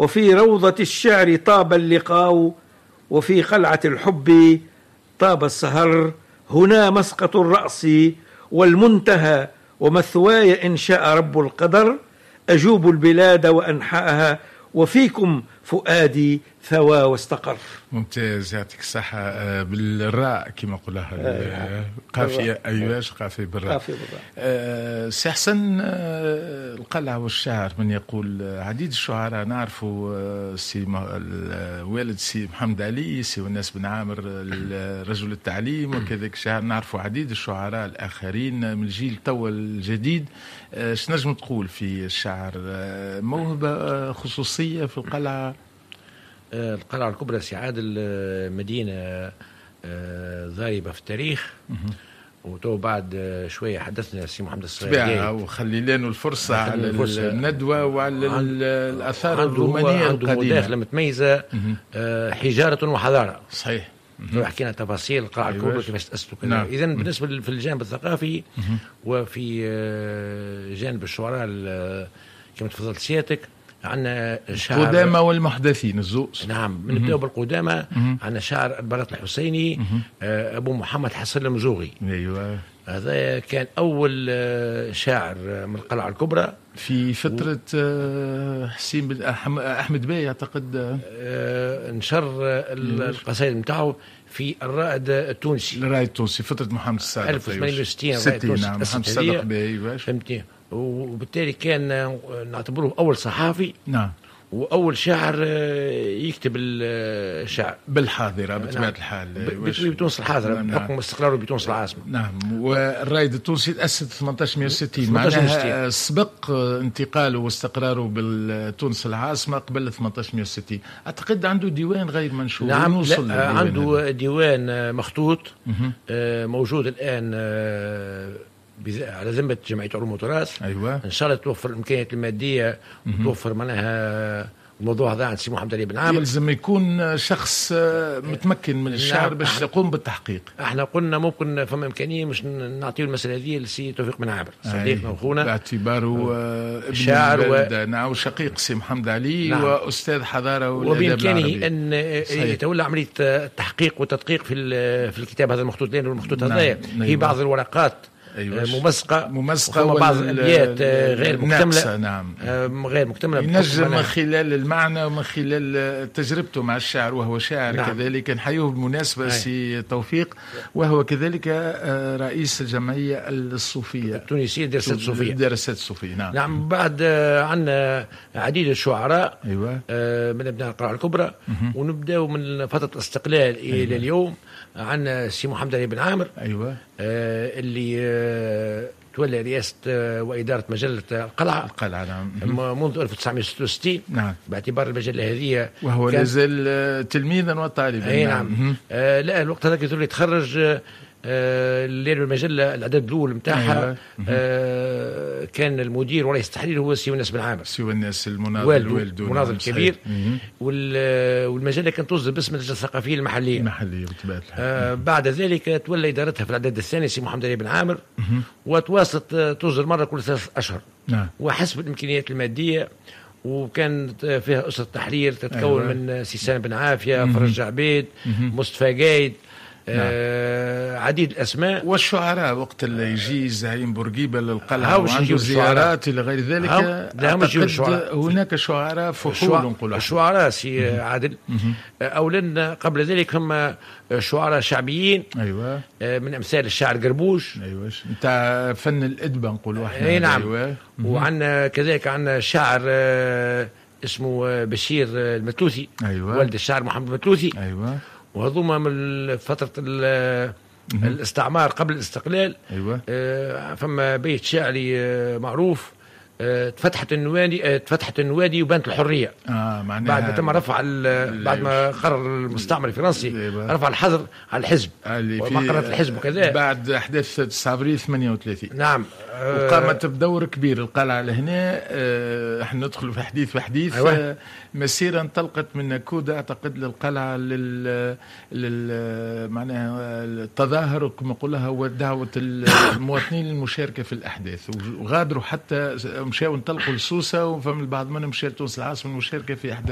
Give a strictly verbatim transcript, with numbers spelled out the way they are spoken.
وفي روضة الشعر طاب اللقاء، وفي قلعة الحب طاب السهر. هنا مسقط الرأس والمنتهى، ومثواي إن شاء رب القدر. أجوب البلاد وأنحاءها، وفيكم فؤادي ثوى واستقر. ممتاز، يعطيك الصحة. بالراء كما قلها القافية. أيواش قافية بالراء. أه سي حسن، أه القلعة والشعر، من يقول عديد الشعراء نعرفوا سي والد سي محمد علي، سي والناس بن عامر رجل التعليم، وكذلك شعر نعرفوا عديد الشعراء الآخرين من الجيل توا الجديد. اش أه نجم تقول في الشعر؟ أه موهبة خصوصية في القلعة؟ القلعة الكبرى سي عادل مدينة ضاربة في التاريخ، وتو بعد شوية حدثنا السي محمد الصغير وخلي لنا الفرصة على الندوة وعلى الآثار الرومانية القديمة. عنده مداخلة متميزة، حجارة وحضارة. صحيح. حكينا تفاصيل القلعة الكبرى كيفاش تأسسوا كذا. نعم. إذن بالنسبة في الجانب الثقافي وفي جانب الشعراء كما تفضلت سيادتك، عندنا شعر القدامى والمحدثين الزوز. نعم، بنبداو بالقدامى. عندنا شعر البراط الحسيني، ابو محمد حسن المزوغي. ايوه، هذا كان اول شاعر من القلعه الكبرى في فتره و... حسين بن احمد باي اعتقد. نشر القصائد نتاعو في الرائد التونسي. الرائد التونسي فتره محمد الصادق ألف وثمانمئة وستين. الرائد التونسي. نعم، محمد الصادق باي. فهمتني. وبالتالي كان نعتبروه أول صحافي. نعم. وأول شاعر يكتب الشعر بالحاضرة بطبيعة نعم. الحال بتونس الحاضرة نعم. بحكم استقراره بتونس العاصمة. نعم. والرائد التونسي تأسس ثمانية عشر مئة وستين، معناها سبق انتقاله واستقراره بالتونس العاصمة قبل ثمانية عشر مئة وستين. أعتقد عنده ديوان غير منشور. نعم، لا عنده ديوان مخطوط موجود الآن على ذمة جمعية علوم وتراث. أيوة. إن شاء الله توفر الإمكانيات المادية وتوفر معناها الموضوع هذا عند سي محمد علي بن عامر. يلزم يكون شخص متمكن من الشعر باش يقوم بالتحقيق. احنا قلنا ممكن فما إمكانية مش نعطيه المسألة هذه لسي توفيق بن عامر صديقنا وأخونا، باعتباره ابن شاعر و... نعم، وشقيق سي محمد علي. نعم. وأستاذ حضارة وبإمكانه أن يتولى عملية التحقيق والتدقيق في في الكتاب هذا المخطوط، لأنه المخطوط هذا نعم. في بعض الورقات أيوة. ممزقة ممزقة بعض الأبيات غير مكتملة. نعم. غير مكتملة. ينجم من خلال المعنى ومن خلال تجربته مع الشعر، وهو شاعر. نعم. كذلك نحييه بالمناسبة سي توفيق، وهو كذلك رئيس الجمعية الصوفية التونسية دراسات الصوفية. دراسات الصوفية. نعم. نعم. بعد عندنا عديد الشعراء. أيوة. من أبناء القلعة الكبرى. ونبدأ من فترة الاستقلال إلى أيوة. اليوم عندنا سي محمد علي بن عامر. أيوة. آه اللي آه تولى رئاسة آه وإدارة مجلة القلعة. القلعة نعم. منذ ألف وتسعمئة وستة وستين. نعم. باعتبار المجلة هذه وهو لازال تلميذا وطالبا. أي نعم. نعم. آه لا الوقت هذاك يتولى يتخرج آه اللي المجلة العدد الأول متاعها. أيوة. آه كان المدير ورئيس التحرير هو سي والناس بن عامر. سي والناس المناضل الوالد المناضل الكبير. والمجلة كانت تصدر باسم اللجنة الثقافية المحلية. المحلية بطبيعة الحال. آه بعد ذلك تولى إدارتها في العدد الثاني سي محمد علي بن عامر. وتواصلت تصدر مرة كل ثلاث أشهر. نعم. وحسب الإمكانيات المادية. وكانت فيها أسرة تحرير تتكون أيوة. من سي سالم بن عافية، فرج عبيد، مصطفى قايد. آه عديد الأسماء والشعراء. وقت اللي يجي زعيم بورقيبة للقلعة وعنده زيارات إلى غير ذلك، أعتقد هناك شعراء فحول نقول. الشعراء سي عادل أولا قبل ذلك هم شعراء شعبيين. أيوة. من أمثال الشاعر قربوش. أيوة. نتاع فن الأدب نقولوا احنا. أي نعم. أيوة. وعندنا كذلك عندنا شاعر اسمه بشير المتلوثي. أيوة. والد الشاعر محمد المتلوثي. أيوة. وهذوما من فترة الاستعمار قبل الاستقلال. أيوة. آه فما بيت شعري آه معروف آه تفتحت النوادي آه تفتحت النوادي وبانت الحرية. آه بعد ما تم رفع بعد ما قرر المستعمر الفرنسي. أيوة. رفع الحظر على الحزب ومقرات الحزب وكذا بعد أحداث تسعة أبريل ثمانية وثلاثين. نعم. آه وقامت بدور كبير القلعة لهنا. آه احنا ندخل في حديث وحديث. أيوة. آه مسيرة انطلقت من نكودة أعتقد للقلعة لل لل معناها التظاهر كما قلها ودعوة المواطنين للمشاركة في الأحداث، وغادروا حتى مشاو انطلقوا لسوسة، وفم البعض منهم مشى لتونس العاصمة المشاركة في أحداث